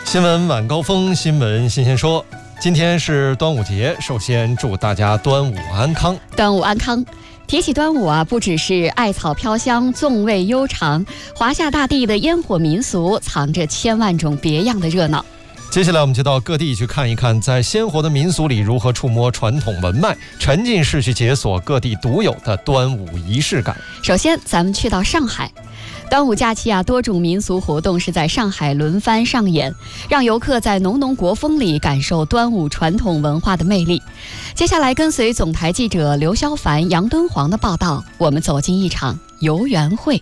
新闻晚高峰，新闻新鲜说。今天是端午节，首先祝大家端午安康。 端午安康。提起端午啊，不只是艾草飘香、粽味悠长，华夏大地的烟火民俗藏着千万种别样的热闹。 接下来我们就到各地去看一看，在鲜活的民俗里如何触摸传统文脉，沉浸式去解锁各地独有的端午仪式感。 首先咱们去到上海。端午假期啊，多种民俗活动是在上海轮番上演，让游客在浓浓国风里感受端午传统文化的魅力。接下来跟随总台记者刘肖凡、杨敦煌的报道，我们走进一场游园会。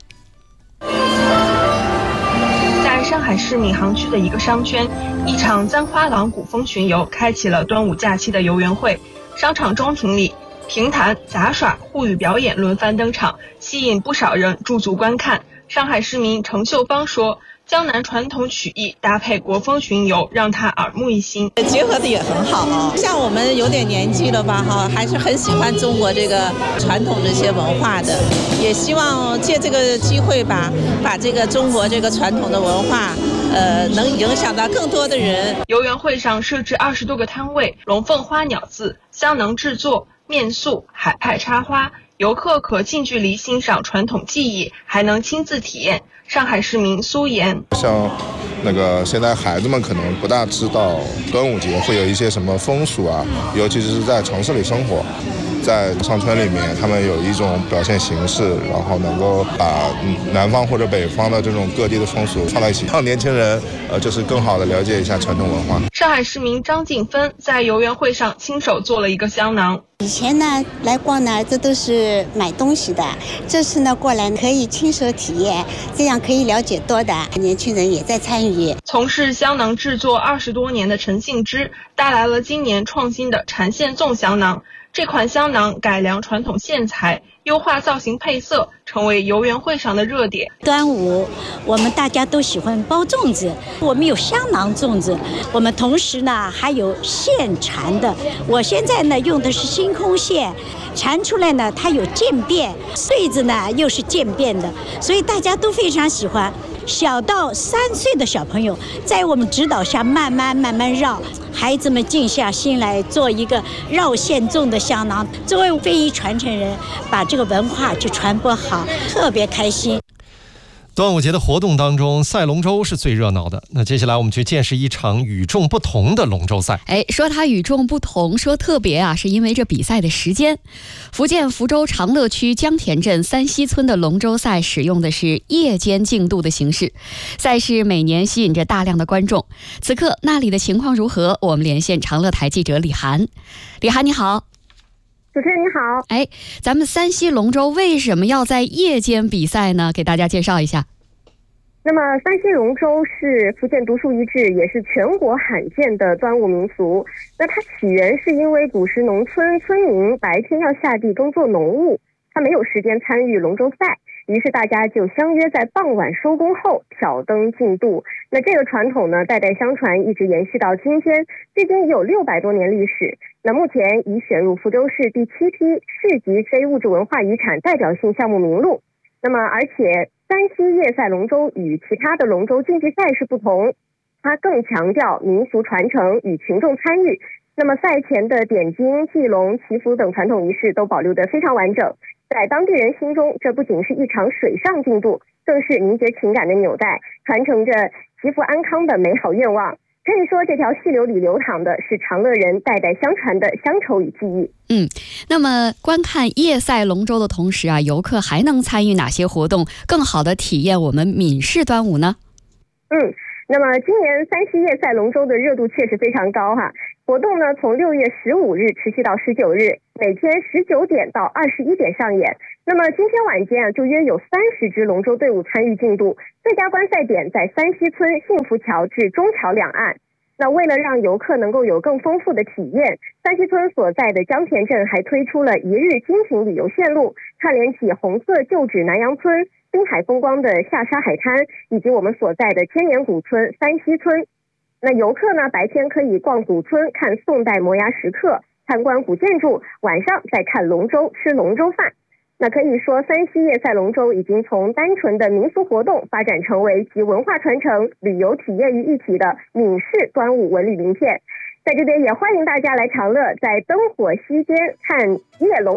在上海市闵行区的一个商圈，一场簪花廊古风巡游开启了端午假期的游园会。商场中庭里，评弹、杂耍、沪语表演轮番登场，吸引不少人驻足观看。上海市民程秀芳说，江南传统曲艺搭配国风巡游，让她耳目一新。 结合的也很好，像我们有点年纪了吧还是很喜欢中国这个传统这些文化的，也希望借这个机会吧，把这个中国这个传统的文化能影响到更多的人。 游园会上设置20多个摊位，龙凤花鸟字、香囊制作、面塑、海派插花，游客可近距离欣赏传统技艺，还能亲自体验。上海市民苏岩， 像现在孩子们可能不大知道端午节会有一些什么风俗啊，尤其是在城市里生活，在商圈里面他们有一种表现形式，然后能够把南方或者北方的这种各地的风俗放在一起，让年轻人就是更好的了解一下传统文化。 上海市民张静芬在游园会上亲手做了一个香囊。 以前呢来逛呢，这都是买东西的，这次呢过来可以亲手体验，这样可以了解多的，年轻人也在参与。 从事香囊制作20多年的陈信之带来了今年创新的缠线粽香囊。这款香囊改良传统线材，优化造型配色，成为游园会上的热点。 端午我们大家都喜欢包粽子，我们有香囊粽子，我们同时呢还有线缠的。我现在呢用的是星空线，缠出来呢它有渐变，穗子呢又是渐变的，所以大家都非常喜欢。小到3岁的小朋友，在我们指导下慢慢绕，孩子们静下心来做一个绕线粽的香囊。作为非遗传承人，把这个文化就传播好，特别开心。 端午节的活动当中，赛龙舟是最热闹的。那接下来我们去见识一场与众不同的龙舟赛。 说它与众不同，说特别啊，是因为这比赛的时间。福建福州长乐区江田镇三溪村的龙舟赛使用的是夜间竞渡的形式，赛事每年吸引着大量的观众。此刻那里的情况如何？我们连线长乐台记者李涵。李涵你好。 主持人你好。 咱们三溪龙舟为什么要在夜间比赛呢？给大家介绍一下。 那么三溪龙舟是福建独树一帜，也是全国罕见的端午民俗。那它起源是因为古时农村村民白天要下地耕作农务，他没有时间参与龙舟赛，于是大家就相约在傍晚收工后挑灯竞渡。那这个传统呢，代代相传，一直延续到今天，至今已有600多年历史。那目前已选入福州市第7批市级非物质文化遗产代表性项目名录。那么而且三溪夜赛龙舟与其他的龙舟竞技赛事不同，它更强调民俗传承与群众参与。那么赛前的点睛、祭龙、祈福等传统仪式都保留得非常完整。在当地人心中，这不仅是一场水上竞渡，更是凝结情感的纽带，传承着祈福安康的美好愿望。可以说这条细流里流淌的是长乐人代代相传的乡愁与记忆。 那么观看夜赛龙舟的同时啊，游客还能参与哪些活动，更好的体验我们闽式端午呢？ 那么今年三溪夜赛龙舟的热度确实非常高哈。活动呢从6月15日持续到19日，每天19点到21点上演。那么今天晚间就约有30支龙舟队伍参与竞渡，最佳观赛点在三溪村幸福桥至中桥两岸。那为了让游客能够有更丰富的体验，三溪村所在的江田镇还推出了1日精品旅游线路，串联起红色旧址南阳村、滨海风光的下沙海滩，以及我们所在的千年古村三溪村。那游客呢，白天可以逛古村看宋代摩崖石刻，参观古建筑，晚上再看龙舟吃龙舟饭。 那可以说，山西叶赛龙舟已经从单纯的民俗活动发展成为集文化传承、旅游体验于一体的闽式端午文旅名片。在这边也欢迎大家来长乐，在灯火溪间看叶龙。